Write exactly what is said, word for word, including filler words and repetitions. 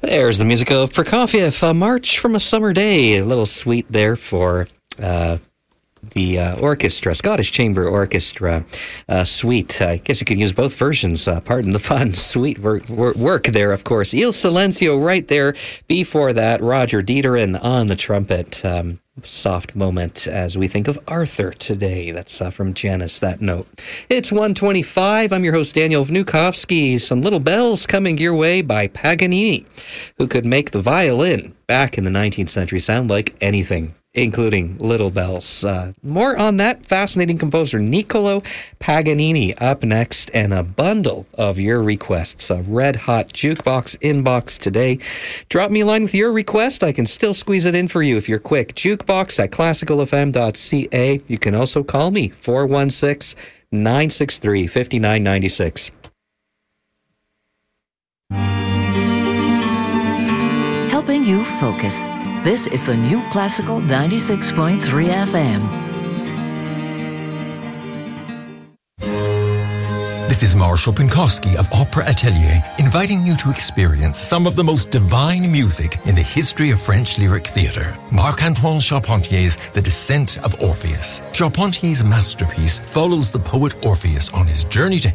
There's the music of Prokofiev, a March from a Summer Day. A little suite there for uh, the uh, orchestra, Scottish Chamber Orchestra uh, suite. I guess you could use both versions, uh, pardon the pun. Sweet work, work there, of course. Il Silenzio right there. Before that, Roger Dieterin on the trumpet. Um, soft moment as we think of Arthur today. That's uh, from Janice, that note. It's one twenty-five. I'm your host, Daniel Vnukovsky. Some Little Bells coming your way by Paganini, who could make the violin back in the nineteenth century sound like anything, including Little Bells. Uh, more on that fascinating composer, Niccolo Paganini, up next, and a bundle of your requests. A red-hot jukebox inbox today. Drop me a line with your request. I can still squeeze it in for you if you're quick. Jukebox at classical f m dot c a. You can also call me, four one six, nine six three, five nine nine six. Helping you focus. This is the New Classical ninety-six point three F M. This is Marshall Pinkowski of Opera Atelier, inviting you to experience some of the most divine music in the history of French lyric theatre. Marc-Antoine Charpentier's The Descent of Orpheus. Charpentier's masterpiece follows the poet Orpheus on his journey to